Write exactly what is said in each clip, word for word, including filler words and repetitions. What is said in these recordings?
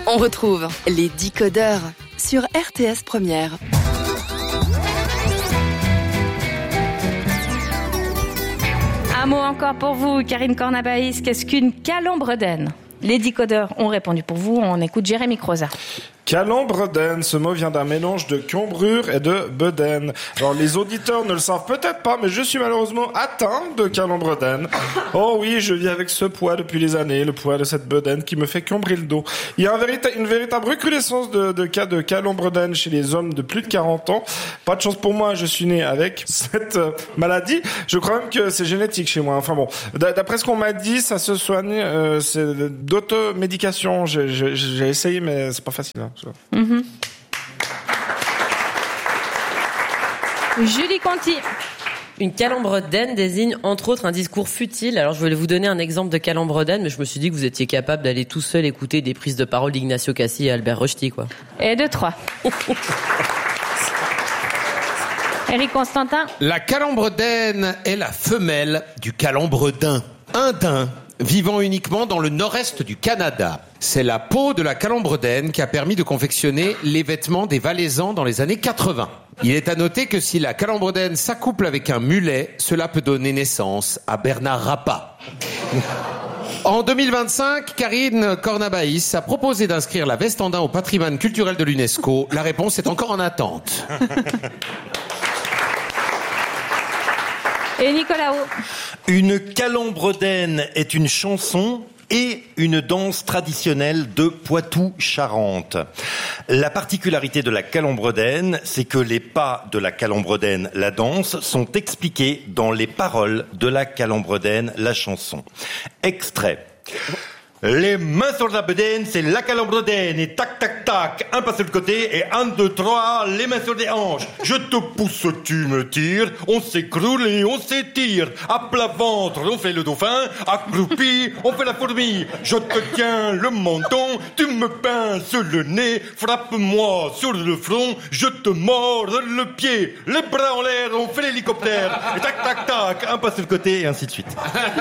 On retrouve les décodeurs sur R T S Première. Un mot encore pour vous, Karine Cornabaïs. Qu'est-ce qu'une calembredaine ? Les décodeurs ont répondu pour vous. On écoute Jérémy Croza. Calembredaine, ce mot vient d'un mélange de cambrure et de bedaine. Alors les auditeurs ne le savent peut-être pas, mais je suis malheureusement atteint de calembredaine. Oh oui, je vis avec ce poids depuis des années, le poids de cette bedaine qui me fait cambrer le dos. Il y a un véritable, une véritable recrudescence de, de cas de calembredaine chez les hommes de plus de quarante ans. Pas de chance pour moi, je suis né avec cette euh, maladie. Je crois même que c'est génétique chez moi. Enfin bon, d'après ce qu'on m'a dit, ça se soigne, euh, c'est d'automédication. J'ai, j'ai, j'ai essayé, mais c'est pas facile. Hein. Mmh. Julie Conti. Une calembredaine désigne entre autres un discours futile. Alors je voulais vous donner un exemple de calembredaine, mais je me suis dit que vous étiez capable d'aller tout seul écouter des prises de parole d'Ignacio Cassis et Albert Rochety, quoi. Et de trois. Éric Constantin. La calembredaine est la femelle du calembredin. Un daim vivant uniquement dans le nord-est du Canada. C'est la peau de la calembredaine qui a permis de confectionner les vêtements des Valaisans dans les années quatre-vingts. Il est à noter que si la calembredaine s'accouple avec un mulet, cela peut donner naissance à Bernard Rappa. En deux mille vingt-cinq, Karine Cornabaïs a proposé d'inscrire la veste en daim au patrimoine culturel de l'UNESCO. La réponse est encore en attente. Et Nicolas Haut. Une calembredaine est une chanson et une danse traditionnelle de Poitou-Charentes. La particularité de la calembredaine, c'est que les pas de la calembredaine, la danse, sont expliqués dans les paroles de la calembredaine, la chanson. Extrait. Les mains sur la bedaine, c'est la calembredaine. Et tac, tac, tac, un pas sur le côté et un, deux, trois, les mains sur les hanches. Je te pousse, tu me tires. On s'écroule et on s'étire. À plat ventre, on fait le dauphin. Accroupi, on fait la fourmi. Je te tiens le menton, tu me pinces le nez. Frappe-moi sur le front, je te mords le pied. Les bras en l'air, on fait l'hélicoptère. Et tac, tac, tac, un pas sur le côté et ainsi de suite.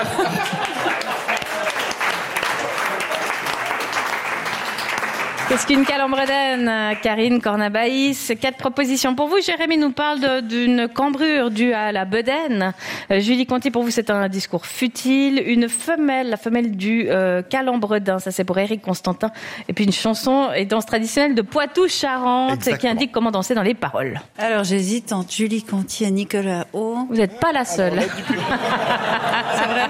Qu'est-ce qu'une calembredaine, Karine Cornabaïs? Quatre propositions pour vous. Jérémy nous parle de, d'une cambrure due à la bedaine. Euh, Julie Conti, pour vous, c'est un discours futile. Une femelle, la femelle du euh, calembredin, ça c'est pour Éric Constantin. Et puis une chanson et danse traditionnelle de Poitou-Charentes qui indique comment danser dans les paroles. Alors j'hésite entre Julie Conti et Nicolas Haut. Vous n'êtes pas la seule. C'est vrai.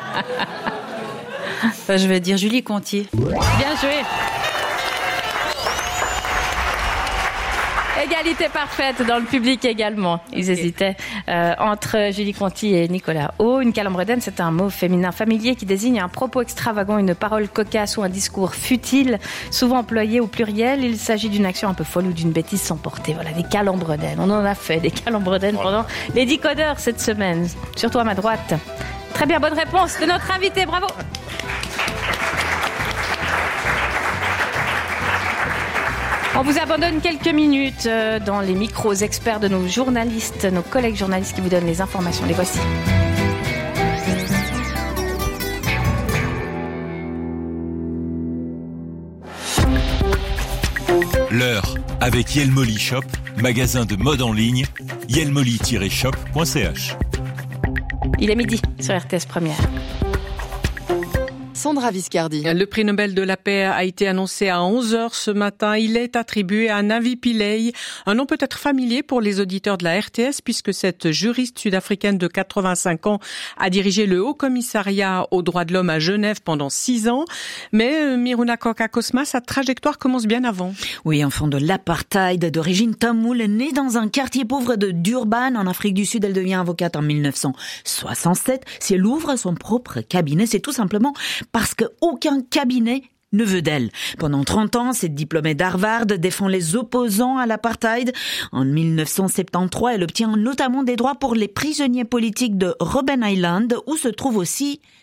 Enfin, je vais dire Julie Conti. Bien joué. Égalité parfaite dans le public également. Ils hésitaient euh, entre Julie Conti et Nicolas Haut. Une calembredaine, c'est un mot féminin familier qui désigne un propos extravagant, une parole cocasse ou un discours futile, souvent employé au pluriel. Il s'agit d'une action un peu folle ou d'une bêtise sans portée. Voilà, des calembredaines. On en a fait des calembredaines pendant les décodeurs cette semaine. Surtout à ma droite. Très bien, bonne réponse de notre invité. Bravo. On vous abandonne quelques minutes dans les micros experts de nos journalistes, nos collègues journalistes qui vous donnent les informations. Les voici. L'heure avec Yelmoli Shop, magasin de mode en ligne, yelmoli tiret shop point c h. Il est midi sur R T S Première. Sandra Viscardi. Le prix Nobel de la paix a été annoncé à onze heures ce matin. Il est attribué à Navi Pillay, un nom peut-être familier pour les auditeurs de la R T S puisque cette juriste sud-africaine de quatre-vingt-cinq ans a dirigé le Haut Commissariat aux droits de l'homme à Genève pendant six ans. Mais Miruna Koka-Kosma, sa trajectoire commence bien avant. Oui, enfant de l'apartheid d'origine tamoule, née dans un quartier pauvre de Durban en Afrique du Sud, elle devient avocate en mille neuf cent soixante-sept. Si elle ouvre son propre cabinet, c'est tout simplement parce qu'aucun cabinet ne veut d'elle. Pendant trente ans, cette diplômée d'Harvard défend les opposants à l'apartheid. En mille neuf cent soixante-treize, elle obtient notamment des droits pour les prisonniers politiques de Robben Island, où se trouve aussi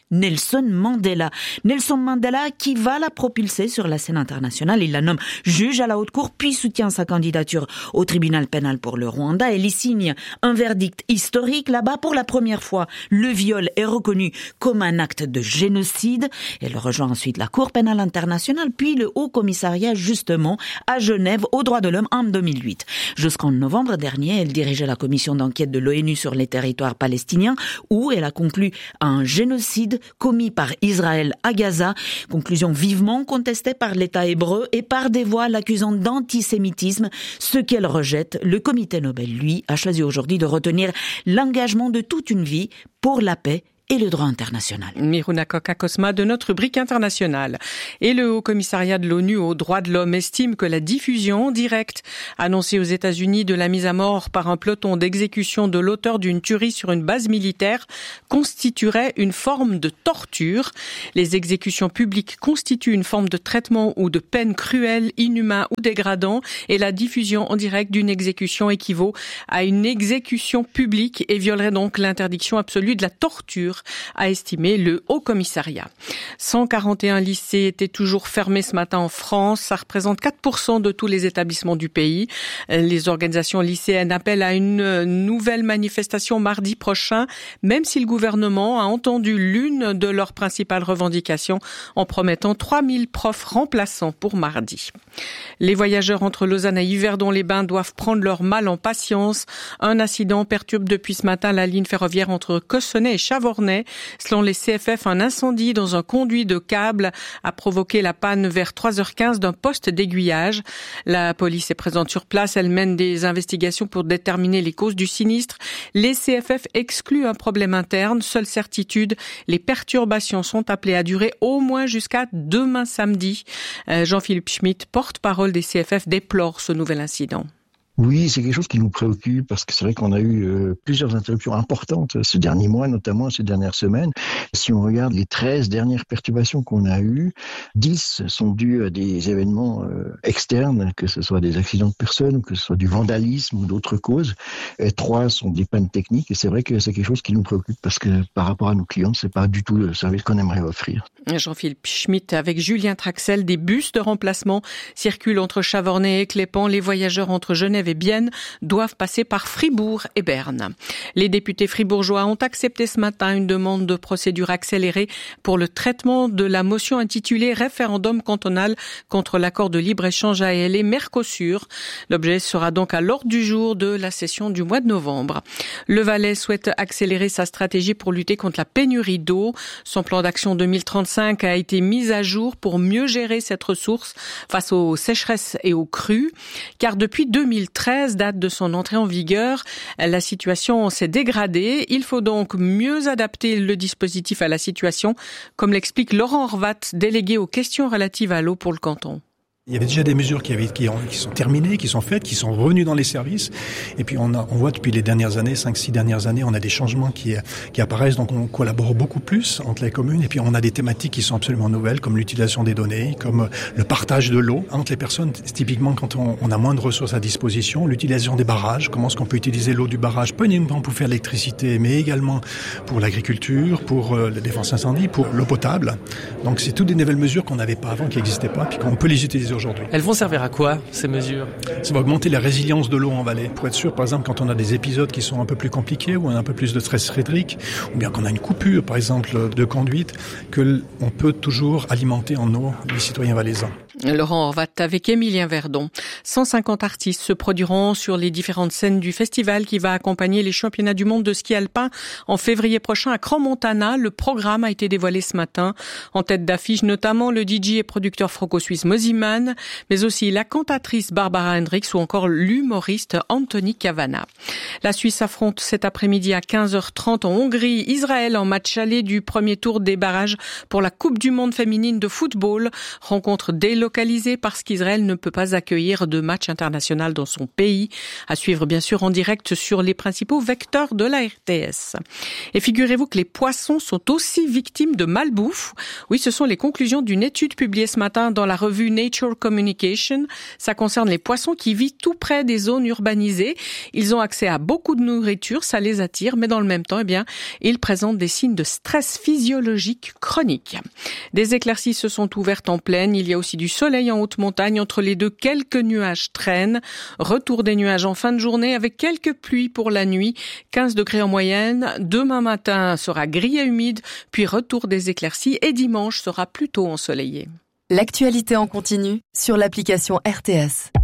Nelson Mandela. Nelson Mandela qui va la propulser sur la scène internationale. Il la nomme juge à la haute cour, puis soutient sa candidature au tribunal pénal pour le Rwanda. Elle y signe un verdict historique. Là-bas, pour la première fois, le viol est reconnu comme un acte de génocide. Elle rejoint ensuite la Cour pénale internationale, puis le Haut Commissariat, justement, à Genève, aux droits de l'homme en deux mille huit. Jusqu'en novembre dernier, elle dirigeait la commission d'enquête de l'ONU sur les territoires palestiniens, où elle a conclu à un génocide commis par Israël à Gaza, conclusion vivement contestée par l'État hébreu et par des voix l'accusant d'antisémitisme, ce qu'elle rejette. Le comité Nobel, lui, a choisi aujourd'hui de retenir l'engagement de toute une vie pour la paix et le droit international. Miruna Koka-Kosma de notre rubrique internationale. Et le Haut Commissariat de l'ONU aux droits de l'homme estime que la diffusion directe annoncée aux États-Unis de la mise à mort par un peloton d'exécution de l'auteur d'une tuerie sur une base militaire constituerait une forme de torture. Les exécutions publiques constituent une forme de traitement ou de peine cruelle, inhumain ou dégradant, et la diffusion en direct d'une exécution équivaut à une exécution publique et violerait donc l'interdiction absolue de la torture, a estimé le Haut Commissariat. cent quarante et un lycées étaient toujours fermés ce matin en France. Ça représente quatre pour cent de tous les établissements du pays. Les organisations lycéennes appellent à une nouvelle manifestation mardi prochain, même si le gouvernement a entendu l'une de leurs principales revendications en promettant trois mille profs remplaçants pour mardi. Les voyageurs entre Lausanne et Yverdon-les-Bains doivent prendre leur mal en patience. Un incident perturbe depuis ce matin la ligne ferroviaire entre Cossonay et Chavornay. Selon les C F F, un incendie dans un conduit de câble a provoqué la panne vers trois heures quinze d'un poste d'aiguillage. La police est présente sur place. Elle mène des investigations pour déterminer les causes du sinistre. Les C F F excluent un problème interne. Seule certitude, les perturbations sont appelées à durer au moins jusqu'à demain samedi. Jean-Philippe Schmitt, porte-parole des C F F, déplore ce nouvel incident. Oui, c'est quelque chose qui nous préoccupe parce que c'est vrai qu'on a eu euh, plusieurs interruptions importantes ces derniers mois, notamment ces dernières semaines. Si on regarde les treize dernières perturbations qu'on a eues, dix sont dues à des événements euh, externes, que ce soit des accidents de personnes, que ce soit du vandalisme ou d'autres causes. Et trois sont des pannes techniques et c'est vrai que c'est quelque chose qui nous préoccupe parce que par rapport à nos clients, c'est pas du tout le service qu'on aimerait offrir. Jean-Philippe Schmitt avec Julien Traxel, des bus de remplacement circulent entre Chavornay et Clépan. Les voyageurs entre Genève et Bienne doivent passer par Fribourg et Berne. Les députés fribourgeois ont accepté ce matin une demande de procédure accélérée pour le traitement de la motion intitulée Référendum cantonal contre l'accord de libre-échange A L E-Mercosur. L'objet sera donc à l'ordre du jour de la session du mois de novembre. Le Valais souhaite accélérer sa stratégie pour lutter contre la pénurie d'eau. Son plan d'action deux mille trente-cinq a été mis à jour pour mieux gérer cette ressource face aux sécheresses et aux crues. Car depuis deux mille treize, date de son entrée en vigueur, la situation s'est dégradée. Il faut donc mieux adapter le dispositif à la situation, comme l'explique Laurent Horvat, délégué aux questions relatives à l'eau pour le canton. Il y avait déjà des mesures qui, avaient, qui, ont, qui sont terminées, qui sont faites, qui sont revenues dans les services. Et puis on, a, on voit depuis les dernières années, cinq six dernières années, on a des changements qui, qui apparaissent. Donc on collabore beaucoup plus entre les communes. Et puis on a des thématiques qui sont absolument nouvelles, comme l'utilisation des données, comme le partage de l'eau entre les personnes. Typiquement, quand on, on a moins de ressources à disposition, l'utilisation des barrages, comment est-ce qu'on peut utiliser l'eau du barrage, pas uniquement pour faire l'électricité, mais également pour l'agriculture, pour euh, la défense incendie, pour l'eau potable. Donc c'est toutes des nouvelles mesures qu'on n'avait pas avant, qui n'existaient pas, puis qu'on peut les utiliser aujourd'hui. Elles vont servir à quoi, ces mesures ? Ça va augmenter la résilience de l'eau en vallée. Pour être sûr, par exemple, quand on a des épisodes qui sont un peu plus compliqués, ou on a un peu plus de stress hydrique, ou bien qu'on a une coupure, par exemple, de conduite, qu'on peut toujours alimenter en eau les citoyens valaisans. Laurent Horvat avec Émilien Verdon. cent cinquante artistes se produiront sur les différentes scènes du festival qui va accompagner les championnats du monde de ski alpin en février prochain à Crans-Montana. Le programme a été dévoilé ce matin. En tête d'affiche, notamment le D J et producteur franco-suisse Moziman, mais aussi la cantatrice Barbara Hendricks ou encore l'humoriste Anthony Cavana. La Suisse affronte cet après-midi à quinze heures trente en Hongrie Israël en match aller du premier tour des barrages pour la Coupe du monde féminine de football. Rencontre délocalisée parce qu'Israël ne peut pas accueillir de match international dans son pays. À suivre bien sûr en direct sur les principaux vecteurs de la R T S. Et figurez-vous que les poissons sont aussi victimes de malbouffe. Oui, ce sont les conclusions d'une étude publiée ce matin dans la revue Nature Shore Communication. Ça concerne les poissons qui vivent tout près des zones urbanisées. Ils ont accès à beaucoup de nourriture, ça les attire, mais dans le même temps, eh bien, ils présentent des signes de stress physiologique chronique. Des éclaircies se sont ouvertes en plaine. Il y a aussi du soleil en haute montagne. Entre les deux, quelques nuages traînent. Retour des nuages en fin de journée avec quelques pluies pour la nuit. quinze degrés en moyenne. Demain matin sera gris et humide, puis retour des éclaircies et dimanche sera plutôt ensoleillé. L'actualité en continu sur l'application R T S.